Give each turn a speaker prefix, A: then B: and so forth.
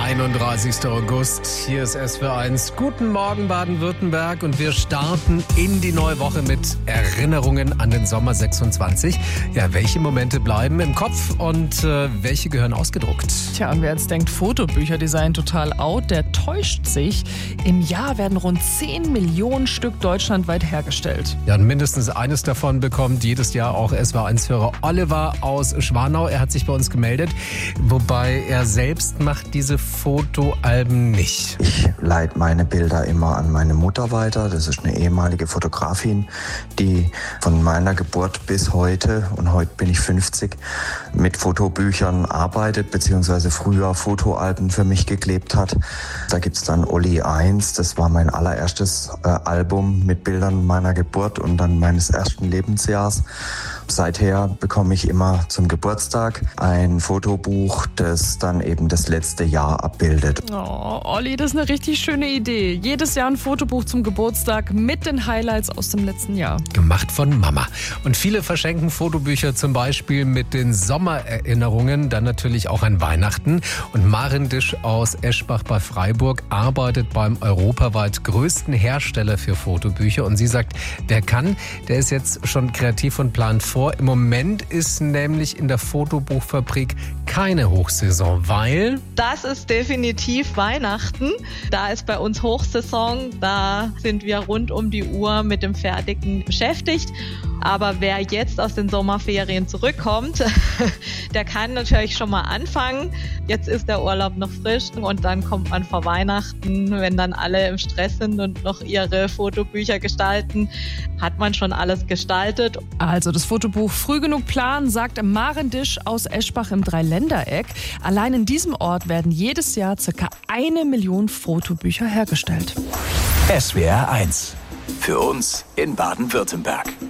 A: 31. August, hier ist SWR1. Guten Morgen Baden-Württemberg und wir starten in die neue Woche mit Erinnerungen an den Sommer 26. Ja, welche Momente bleiben im Kopf und welche gehören ausgedruckt?
B: Tja, und wer jetzt denkt, Fotobücher, die seien total out, der täuscht sich. Im Jahr werden rund 10 Millionen Stück deutschlandweit hergestellt.
A: Ja, und mindestens eines davon bekommt jedes Jahr auch SWR1-Hörer Oliver aus Schwanau. Er hat sich bei uns gemeldet, wobei er selbst macht diese Fotoalben nicht.
C: Ich leite meine Bilder immer an meine Mutter weiter. Das ist eine ehemalige Fotografin, die von meiner Geburt bis heute, und heute bin ich 50, mit Fotobüchern arbeitet, beziehungsweise früher Fotoalben für mich geklebt hat. Da gibt's dann Olli 1, das war mein allererstes Album mit Bildern meiner Geburt und dann meines ersten Lebensjahrs. Seither bekomme ich immer zum Geburtstag ein Fotobuch, das dann eben das letzte Jahr abbildet.
B: Oh, Olli, das ist eine richtig schöne Idee. Jedes Jahr ein Fotobuch zum Geburtstag mit den Highlights aus dem letzten Jahr.
A: Gemacht von Mama. Und viele verschenken Fotobücher zum Beispiel mit den Sommererinnerungen, dann natürlich auch an Weihnachten. Und Maren Disch aus Eschbach bei Freiburg arbeitet beim europaweit größten Hersteller für Fotobücher. Und sie sagt, wer kann, der ist jetzt schon kreativ und plant vor. Im Moment ist nämlich in der Fotobuchfabrik keine Hochsaison, weil...
D: Das ist definitiv Weihnachten. Da ist bei uns Hochsaison. Da sind wir rund um die Uhr mit dem Fertigen beschäftigt. Aber wer jetzt aus den Sommerferien zurückkommt, der kann natürlich schon mal anfangen. Jetzt ist der Urlaub noch frisch und dann kommt man vor Weihnachten, wenn dann alle im Stress sind und noch ihre Fotobücher gestalten, hat man schon alles gestaltet.
B: Also das Fotobuch früh genug planen, sagt Maren Disch aus Eschbach im Dreiländereck. Allein in diesem Ort werden jedes Jahr ca. 1 Million Fotobücher hergestellt.
E: SWR1. Für uns in Baden-Württemberg.